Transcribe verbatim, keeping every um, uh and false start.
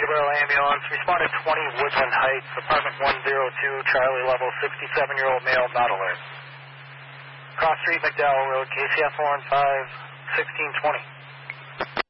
Peterborough Ambulance, responded twenty Woodland Heights, apartment one oh two, Charlie level, sixty-seven-year-old male, not alert. Cross Street, McDowell Road, K C F four one five, sixteen twenty.